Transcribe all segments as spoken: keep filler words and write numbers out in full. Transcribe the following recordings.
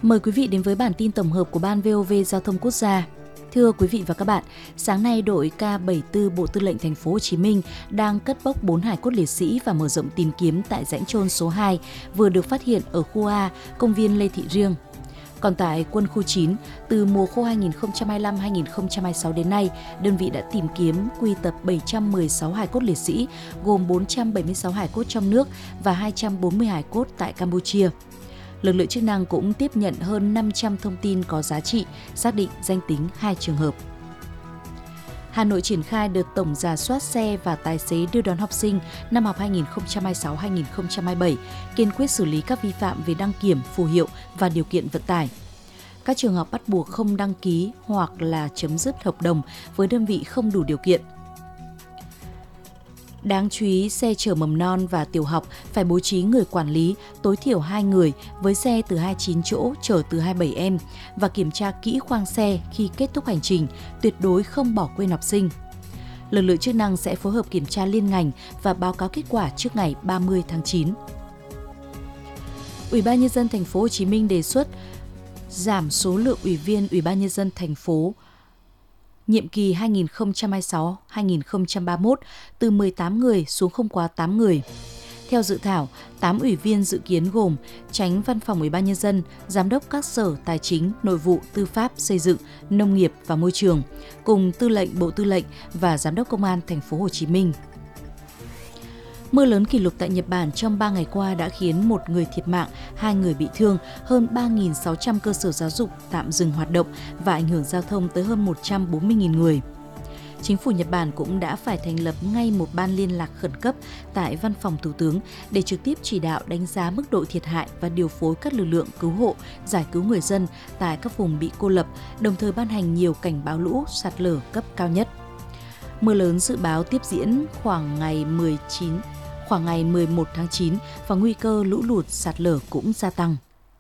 Mời quý vị đến với bản tin tổng hợp của Ban vê o vê Giao thông Quốc gia. Thưa quý vị và các bạn, sáng nay đội K bảy mươi tư Bộ Tư lệnh Thành phố Hồ Chí Minh đang cất bốc bốn hài cốt liệt sĩ và mở rộng tìm kiếm tại rãnh chôn số hai vừa được phát hiện ở khu A, công viên Lê Thị Riêng. Còn tại quân khu chín, từ mùa khô hai nghìn không trăm hai mươi lăm hai nghìn không trăm hai mươi sáu đến nay, đơn vị đã tìm kiếm quy tập bảy trăm mười sáu hài cốt liệt sĩ, gồm bốn trăm bảy mươi sáu hài cốt trong nước và hai trăm bốn mươi hài cốt tại Campuchia. Lực lượng chức năng cũng tiếp nhận hơn năm trăm thông tin có giá trị, xác định danh tính hai trường hợp. Hà Nội triển khai đợt tổng rà soát xe và tài xế đưa đón học sinh năm học hai nghìn không trăm hai mươi sáu hai nghìn không trăm hai mươi bảy, kiên quyết xử lý các vi phạm về đăng kiểm, phù hiệu và điều kiện vận tải. Các trường học bắt buộc không đăng ký hoặc là chấm dứt hợp đồng với đơn vị không đủ điều kiện. Đáng chú ý, xe chở mầm non và tiểu học phải bố trí người quản lý tối thiểu hai người với xe từ hai mươi chín chỗ chở từ hai mươi bảy em và kiểm tra kỹ khoang xe khi kết thúc hành trình, tuyệt đối không bỏ quên học sinh. Lực lượng chức năng sẽ phối hợp kiểm tra liên ngành và báo cáo kết quả trước ngày ba mươi tháng chín. Ủy ban nhân dân Thành phố Hồ Chí Minh đề xuất giảm số lượng ủy viên Ủy ban nhân dân thành phố nhiệm kỳ hai nghìn không trăm hai mươi sáu đến hai nghìn không trăm ba mươi mốt từ mười tám người xuống không quá tám người. Theo dự thảo, tám ủy viên dự kiến gồm Chánh Văn phòng Ủy ban nhân dân, Giám đốc các sở Tài chính, Nội vụ, Tư pháp, Xây dựng, Nông nghiệp và Môi trường, cùng Tư lệnh Bộ Tư lệnh và Giám đốc Công an Thành phố Hồ Chí Minh. Mưa lớn kỷ lục tại Nhật Bản trong ba ngày qua đã khiến một người thiệt mạng, hai người bị thương, hơn ba nghìn sáu trăm cơ sở giáo dục tạm dừng hoạt động và ảnh hưởng giao thông tới hơn một trăm bốn mươi nghìn người. Chính phủ Nhật Bản cũng đã phải thành lập ngay một ban liên lạc khẩn cấp tại Văn phòng Thủ tướng để trực tiếp chỉ đạo đánh giá mức độ thiệt hại và điều phối các lực lượng cứu hộ, giải cứu người dân tại các vùng bị cô lập, đồng thời ban hành nhiều cảnh báo lũ, sạt lở cấp cao nhất. Mưa lớn dự báo tiếp diễn khoảng ngày mười chín khoảng ngày mười một tháng chín và nguy cơ lũ lụt sạt lở cũng gia tăng.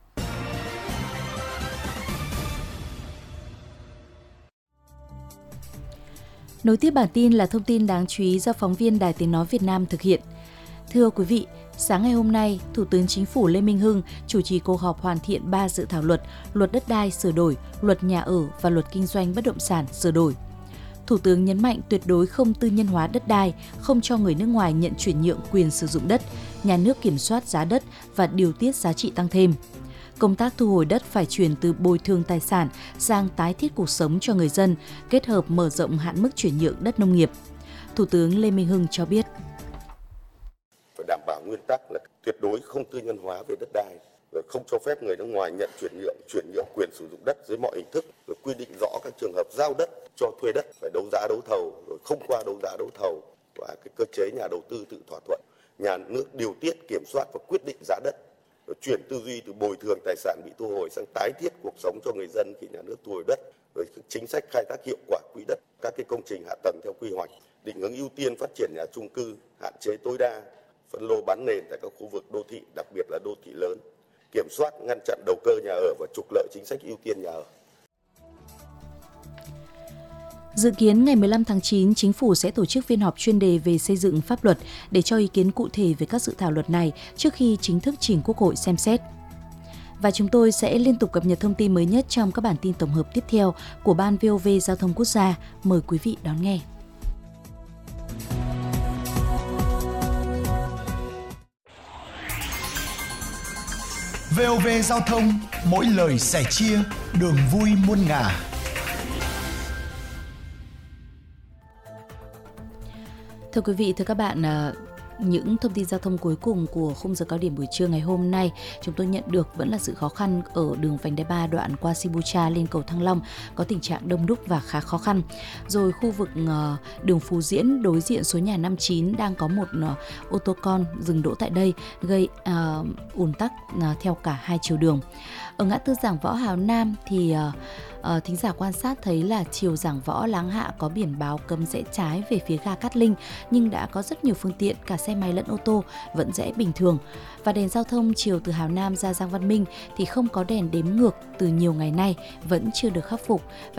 Nối tiếp bản tin là thông tin đáng chú ý do phóng viên Đài Tiếng nói Việt Nam thực hiện. Thưa quý vị, sáng ngày hôm nay, Thủ tướng Chính phủ Lê Minh Hưng chủ trì cuộc họp hoàn thiện ba dự thảo luật, luật đất đai sửa đổi, luật nhà ở và luật kinh doanh bất động sản sửa đổi. Thủ tướng nhấn mạnh tuyệt đối không tư nhân hóa đất đai, không cho người nước ngoài nhận chuyển nhượng quyền sử dụng đất, nhà nước kiểm soát giá đất và điều tiết giá trị tăng thêm. Công tác thu hồi đất phải chuyển từ bồi thường tài sản sang tái thiết cuộc sống cho người dân, kết hợp mở rộng hạn mức chuyển nhượng đất nông nghiệp. Thủ tướng Lê Minh Hưng cho biết. Phải đảm bảo nguyên tắc là tuyệt đối không tư nhân hóa về đất đai, rồi không cho phép người nước ngoài nhận chuyển nhượng, chuyển nhượng quyền sử dụng đất dưới mọi hình thức, rồi quy định rõ các trường hợp giao đất, cho thuê đất, phải đấu giá đấu thầu, rồi không qua đấu giá đấu thầu và cái cơ chế nhà đầu tư tự thỏa thuận, nhà nước điều tiết, kiểm soát và quyết định giá đất, rồi chuyển tư duy từ bồi thường tài sản bị thu hồi sang tái thiết cuộc sống cho người dân khi nhà nước thu hồi đất, rồi chính sách khai thác hiệu quả quỹ đất, các cái công trình hạ tầng theo quy hoạch, định hướng ưu tiên phát triển nhà chung cư, hạn chế tối đa phân lô bán nền tại các khu vực đô thị, đặc biệt là đô thị lớn, kiểm soát ngăn chặn đầu cơ nhà ở và trục lợi chính sách ưu tiên nhà ở. Dự kiến ngày mười lăm tháng chín, Chính phủ sẽ tổ chức phiên họp chuyên đề về xây dựng pháp luật để cho ý kiến cụ thể về các dự thảo luật này trước khi chính thức trình Quốc hội xem xét. Và chúng tôi sẽ liên tục cập nhật thông tin mới nhất trong các bản tin tổng hợp tiếp theo của Ban vê o vê Giao thông Quốc gia. Mời quý vị đón nghe. vê o vê Giao thông, mỗi lời sẻ chia, đường vui muôn ngả. Thưa quý vị, thưa các bạn, những thông tin giao thông cuối cùng của khung giờ cao điểm buổi trưa ngày hôm nay chúng tôi nhận được vẫn là sự khó khăn ở đường vành đai ba đoạn qua Sibucha lên cầu Thăng Long có tình trạng đông đúc và khá khó khăn. Rồi khu vực đường Phú Diễn đối diện số nhà năm chín đang có một ô tô con dừng đỗ tại đây gây uh, ùn tắc uh, theo cả hai chiều đường. Ở ngã tư Giảng Võ Hào Nam thì uh, Uh, thính giả quan sát thấy là chiều Giảng Võ Láng Hạ có biển báo cấm rẽ trái về phía ga Cát Linh, nhưng đã có rất nhiều phương tiện, cả xe máy lẫn ô tô vẫn rẽ bình thường. Và đèn giao thông chiều từ Hào Nam ra Giang Văn Minh thì không có đèn đếm ngược từ nhiều ngày nay, vẫn chưa được khắc phục. Và